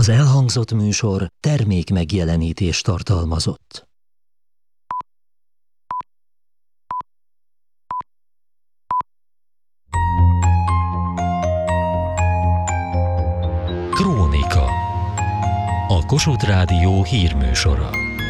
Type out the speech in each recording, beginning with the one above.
Az elhangzott műsor termék megjelenítést tartalmazott. Krónika. A Kossuth Rádió hírműsora.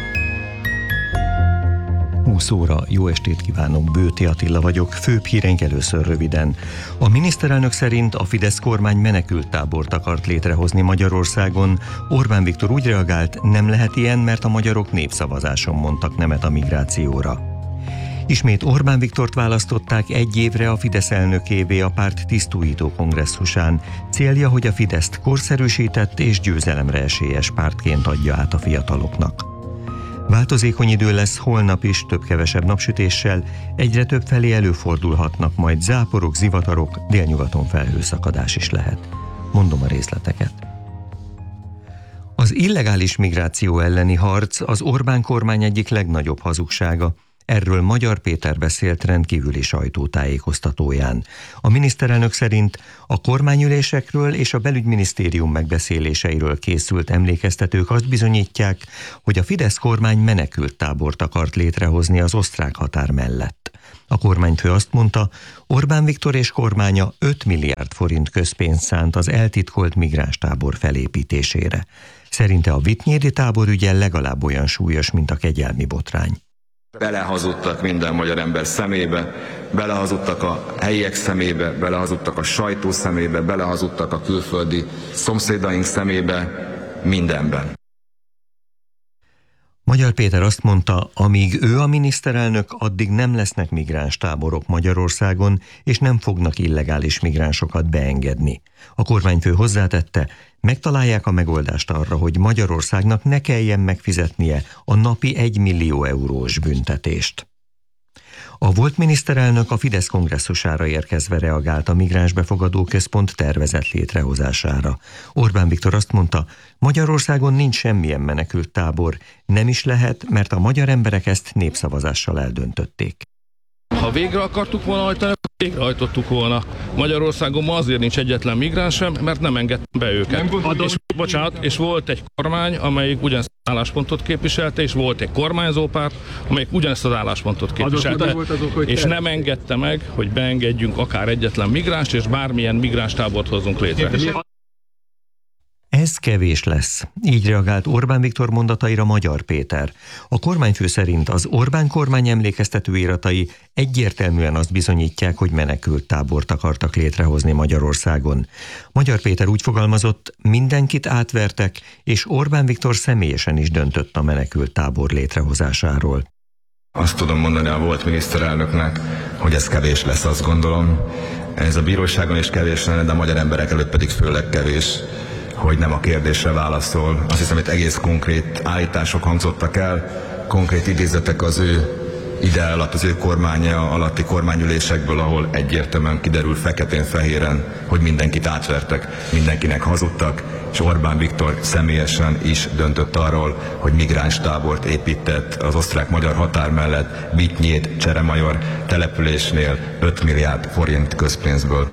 20 óra, jó estét kívánok, Bőti Attila vagyok, főbb híreink először röviden. A miniszterelnök szerint a Fidesz kormány menekülttábort akart létrehozni Magyarországon. Orbán Viktor úgy reagált, nem lehet ilyen, mert a magyarok népszavazáson mondtak nemet a migrációra. Ismét Orbán Viktort választották egy évre a Fidesz elnökévé a párt tisztújító kongresszusán. Célja, hogy a Fideszt korszerűsített és győzelemre esélyes pártként adja át a fiataloknak. Változékony idő lesz holnap is, több-kevesebb napsütéssel, egyre több felé előfordulhatnak majd záporok, zivatarok, délnyugaton felhőszakadás is lehet. Mondom a részleteket. Az illegális migráció elleni harc az Orbán kormány egyik legnagyobb hazugsága. Erről Magyar Péter beszélt rendkívüli sajtótájékoztatóján. A miniszterelnök szerint a kormányülésekről és a belügyminisztérium megbeszéléseiről készült emlékeztetők azt bizonyítják, hogy a Fidesz kormány menekülttábort akart létrehozni az osztrák határ mellett. A kormányfő azt mondta, Orbán Viktor és kormánya 5 milliárd forint közpénzt szánt az eltitkolt migránstábor felépítésére. Szerinte a vittnyéri tábor ügye legalább olyan súlyos, mint a kegyelmi botrány. Belehazudtak minden magyar ember szemébe, belehazudtak a helyiek szemébe, belehazudtak a sajtó szemébe, belehazudtak a külföldi szomszédaink szemébe, mindenben. Magyar Péter azt mondta, amíg ő a miniszterelnök, addig nem lesznek migránstáborok Magyarországon, és nem fognak illegális migránsokat beengedni. A kormányfő hozzátette, megtalálják a megoldást arra, hogy Magyarországnak ne kelljen megfizetnie a napi 1 millió eurós büntetést. A volt miniszterelnök a Fidesz kongresszusára érkezve reagált a migránsbefogadó központ tervezett létrehozására. Orbán Viktor azt mondta, Magyarországon nincs semmilyen menekülttábor, nem is lehet, mert a magyar emberek ezt népszavazással eldöntötték. Ha végre akartuk volna hajtani, végrehajtottuk volna. Magyarországon ma azért nincs egyetlen migráns sem, mert nem engedtem be őket. És volt egy kormány, amelyik ugyanezt az álláspontot képviselte, és volt egy kormányzópárt, amelyik ugyanezt az álláspontot képviselte, és nem engedte meg, hogy beengedjünk akár egyetlen migránst, és bármilyen migránstábort hozzunk létre. Ez kevés lesz. Így reagált Orbán Viktor mondataira Magyar Péter. A kormányfő szerint az Orbán kormány emlékeztető iratai egyértelműen azt bizonyítják, hogy menekülttábort akartak létrehozni Magyarországon. Magyar Péter úgy fogalmazott, mindenkit átvertek, és Orbán Viktor személyesen is döntött a menekülttábor létrehozásáról. Azt tudom mondani a volt miniszterelnöknek, hogy ez kevés lesz, azt gondolom. Ez a bíróságon is kevés lenne, de a magyar emberek előtt pedig főleg kevés, hogy nem a kérdésre válaszol. Azt hiszem, hogy egész konkrét állítások hangzottak el, konkrét idézetek az ő ide alatt, az ő kormánya alatti kormányülésekből, ahol egyértelműen kiderül feketén-fehéren, hogy mindenkit átvertek, mindenkinek hazudtak, és Orbán Viktor személyesen is döntött arról, hogy migránstábort épített az osztrák-magyar határ mellett Vittnyét Cseremajor településnél 5 milliárd forint közpénzből.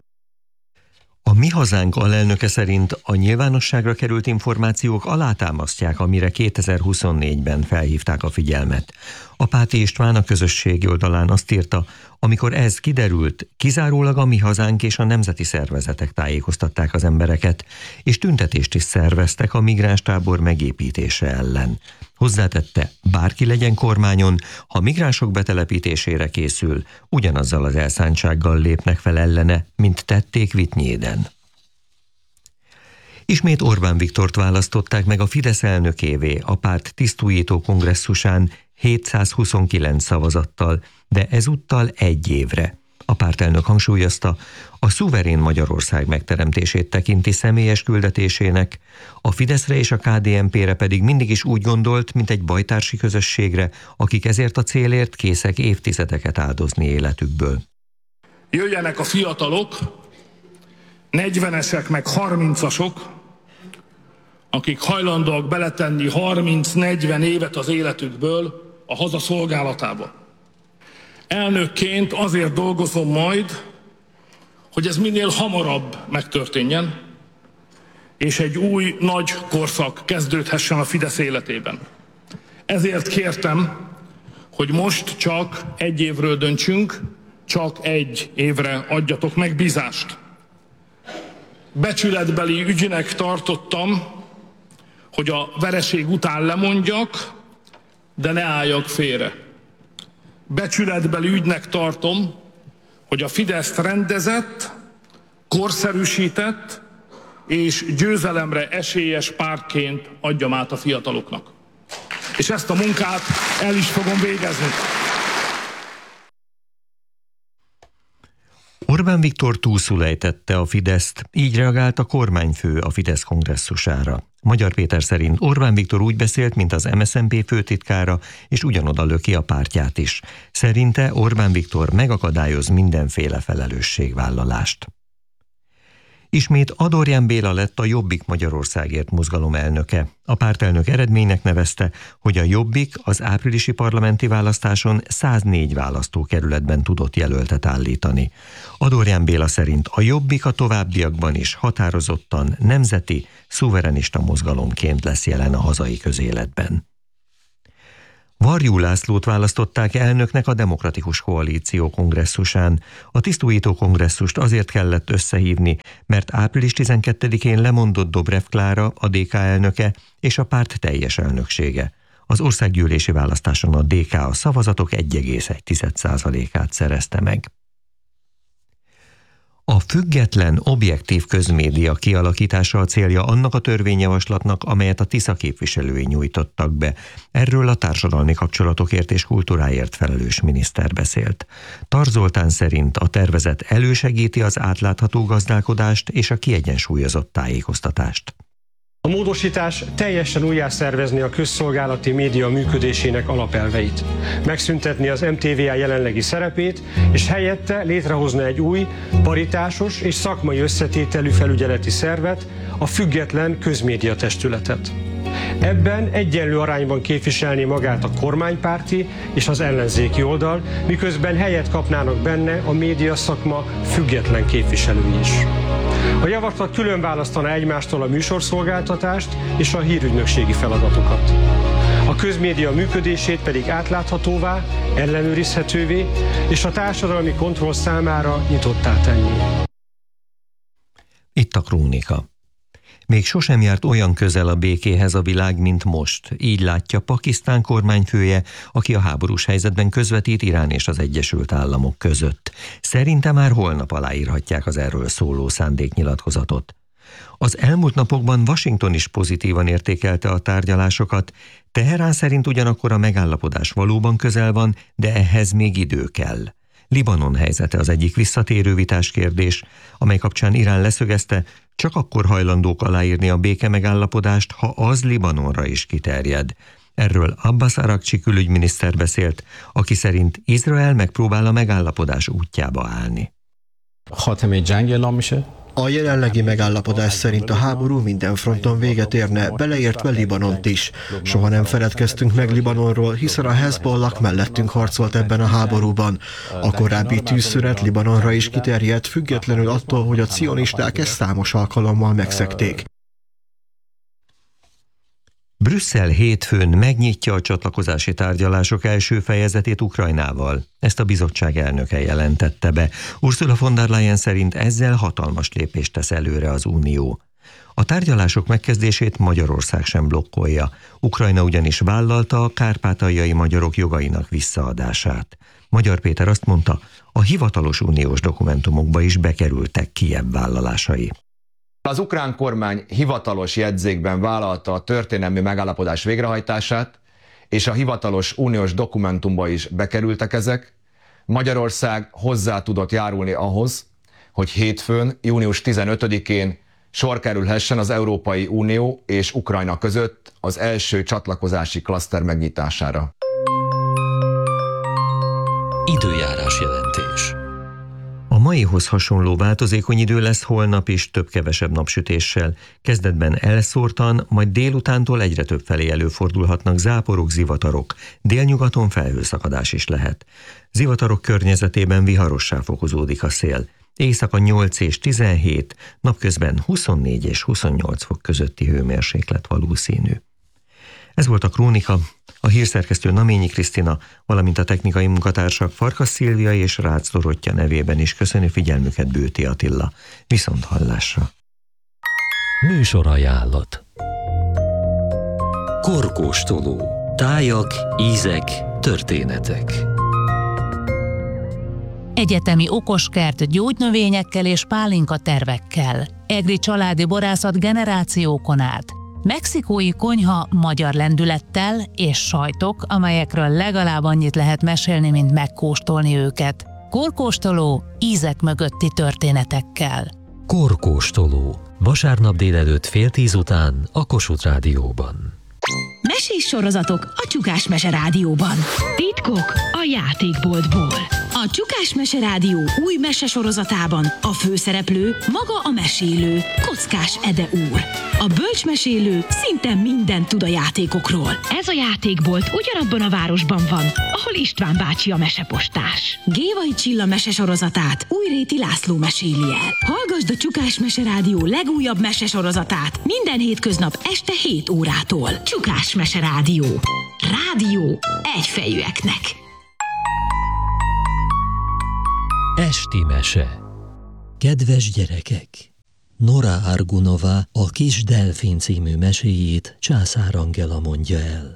A Mi Hazánk alelnöke szerint a nyilvánosságra került információk alátámasztják, amire 2024-ben felhívták a figyelmet. A Páti István a közösségi oldalán azt írta, amikor ez kiderült, kizárólag a Mi Hazánk és a nemzeti szervezetek tájékoztatták az embereket, és tüntetést is szerveztek a migránstábor megépítése ellen. Hozzátette, bárki legyen kormányon, ha migránsok betelepítésére készül, ugyanazzal az elszántsággal lépnek fel ellene, mint tették Vittnyéden. Ismét Orbán Viktort választották meg a Fidesz elnökévé a párt tisztújító kongresszusán 729 szavazattal, de ezúttal egy évre. A pártelnök hangsúlyozta, a szuverén Magyarország megteremtését tekinti személyes küldetésének, a Fideszre és a KDNP-re pedig mindig is úgy gondolt, mint egy bajtársi közösségre, akik ezért a célért készek évtizedeket áldozni életükből. Jöjjenek a fiatalok, 40-esek meg 30-asok, akik hajlandóak beletenni 30-40 évet az életükből a haza szolgálatába. Elnökként azért dolgozom majd, hogy ez minél hamarabb megtörténjen, és egy új nagy korszak kezdődhessen a Fidesz életében. Ezért kértem, hogy most csak egy évről döntsünk, csak egy évre adjatok megbízást. Becsületbeli ügynek tartottam, hogy a vereség után lemondjak, de ne álljak félre. Becsületbeli ügynek tartom, hogy a Fideszt rendezett, korszerűsített és győzelemre esélyes pártként adjam át a fiataloknak. És ezt a munkát el is fogom végezni. Orbán Viktor túlszul ejtette a Fideszt, így reagált a kormányfő a Fidesz kongresszusára. Magyar Péter szerint Orbán Viktor úgy beszélt, mint az MSZNP főtitkára, és ugyanoda löki a pártját is. Szerinte Orbán Viktor megakadályoz mindenféle felelősségvállalást. Ismét Adorján Béla lett a Jobbik Magyarországért mozgalom elnöke. A pártelnök eredménynek nevezte, hogy a Jobbik az áprilisi parlamenti választáson 104 választókerületben tudott jelöltet állítani. Adorján Béla szerint a Jobbik a továbbiakban is határozottan nemzeti, szuverenista mozgalomként lesz jelen a hazai közéletben. Varjú Lászlót választották elnöknek a Demokratikus Koalíció kongresszusán. A tisztújító kongresszust azért kellett összehívni, mert április 12-én lemondott Dobrev Klára, a DK elnöke és a párt teljes elnöksége. Az országgyűlési választáson a DK a szavazatok 1,1%-át szerezte meg. A független, objektív közmédia kialakítása a célja annak a törvényjavaslatnak, amelyet a Tisza képviselői nyújtottak be. Erről a társadalmi kapcsolatokért és kultúráért felelős miniszter beszélt. Tar Zoltán szerint a tervezet elősegíti az átlátható gazdálkodást és a kiegyensúlyozott tájékoztatást. A módosítás teljesen újjászervezni a közszolgálati média működésének alapelveit, megszüntetni az MTVA jelenlegi szerepét, és helyette létrehozna egy új, paritásos és szakmai összetételű felügyeleti szervet, a független közmédia testületet. Ebben egyenlő arányban képviselni magát a kormánypárti és az ellenzéki oldal, miközben helyet kapnának benne a média szakma független képviselői is. A javaslat külön választana egymástól a műsorszolgáltatást és a hírügynökségi feladatokat. A közmédia működését pedig átláthatóvá, ellenőrizhetővé és a társadalmi kontroll számára nyitottá tenni. Itt a krónika. Még sosem járt olyan közel a békéhez a világ, mint most. Így látja Pakisztán kormányfője, aki a háborús helyzetben közvetít Irán és az Egyesült Államok között. Szerinte már holnap aláírhatják az erről szóló szándéknyilatkozatot. Az elmúlt napokban Washington is pozitívan értékelte a tárgyalásokat. Teherán szerint ugyanakkor a megállapodás valóban közel van, de ehhez még idő kell. Libanon helyzete az egyik visszatérő vitás kérdés, amely kapcsán Irán leszögezte, csak akkor hajlandók aláírni a békemegállapodást, ha az Libanonra is kiterjed. Erről Abbas Aragcsi külügyminiszter beszélt, aki szerint Izrael megpróbál a megállapodás útjába állni. A jelenlegi megállapodás szerint a háború minden fronton véget érne, beleértve Libanont is. Soha nem feledkeztünk meg Libanonról, hiszen a Hezbollah mellettünk harcolt ebben a háborúban. A korábbi tűzszünet Libanonra is kiterjedt, függetlenül attól, hogy a cionisták ezt számos alkalommal megszegték. Brüsszel hétfőn megnyitja a csatlakozási tárgyalások első fejezetét Ukrajnával. Ezt a bizottság elnöke jelentette be. Ursula von der Leyen szerint ezzel hatalmas lépést tesz előre az Unió. A tárgyalások megkezdését Magyarország sem blokkolja. Ukrajna ugyanis vállalta a kárpátaljai magyarok jogainak visszaadását. Magyar Péter azt mondta, a hivatalos uniós dokumentumokba is bekerültek Kijev vállalásai. Az ukrán kormány hivatalos jegyzékben vállalta a történelmi megállapodás végrehajtását, és a hivatalos uniós dokumentumba is bekerültek ezek. Magyarország hozzá tudott járulni ahhoz, hogy hétfőn, június 15-én sor kerülhessen az Európai Unió és Ukrajna között az első csatlakozási klaszter megnyitására. Időjárás jelentés. A maihoz hasonló változékony idő lesz holnap is, több-kevesebb napsütéssel. Kezdetben elszórtan, majd délutántól egyre több felé előfordulhatnak záporok, zivatarok. Délnyugaton felhőszakadás is lehet. Zivatarok környezetében viharossá fokozódik a szél. éjszaka 8 és 17, napközben 24 és 28 fok közötti hőmérséklet valószínű. Ez volt a Krónika, a hírszerkesztő Naményi Krisztina, valamint a technikai munkatársak Farkas Szilvia és Rácz Dorottya nevében is köszönő figyelmüket Bőti Attila. Viszonthallásra! Műsorajánlat. Korkóstoló. Tájak, ízek, történetek. Egyetemi okoskert gyógynövényekkel és pálinka tervekkel. Egri családi borászat generációkon át. Mexikói konyha magyar lendülettel és sajtok, amelyekről legalább annyit lehet mesélni, mint megkóstolni őket. Korkóstoló ízek mögötti történetekkel. Korkóstoló. Vasárnap délelőtt 9:30 után a Kossuth Rádióban. Mesés sorozatok a Csukás Mese Rádióban. Titkok a játékboltból. A Csukás Mese Rádió új mesesorozatában a főszereplő maga a mesélő, Kockás Ede úr. A bölcsmesélő szinte mindent tud a játékokról. Ez a játékbolt ugyanabban a városban van, ahol István bácsi a mesepostás. Gévai Csilla mesesorozatát Újréti László meséli el. Hallgasd a Csukás Mese Rádió legújabb mesesorozatát minden hétköznap este 7 órától. Csukás Mese Rádió. Rádió egyfejűeknek. Esti mese. Kedves gyerekek! Nora Argunova a Kis Delfin című meséjét Császár Angela mondja el.